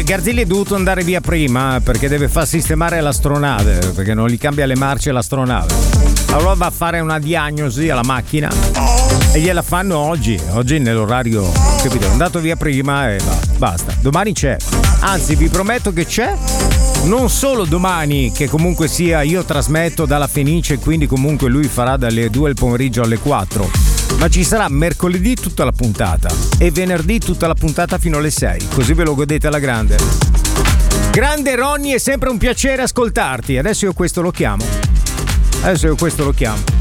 Garzilli è dovuto andare via prima perché deve far sistemare l'astronave, perché non gli cambia le marce l'astronave. Allora va a fare una diagnosi alla macchina e gliela fanno oggi nell'orario, capito? È andato via prima e basta. Domani c'è, anzi vi prometto che c'è. Non solo domani, che comunque sia io trasmetto dalla Fenice, quindi comunque lui farà dalle 2 del pomeriggio alle 4, ma ci sarà mercoledì tutta la puntata e venerdì tutta la puntata fino alle 6, così ve lo godete alla grande. Grande Ronny, è sempre un piacere ascoltarti. Adesso io questo lo chiamo.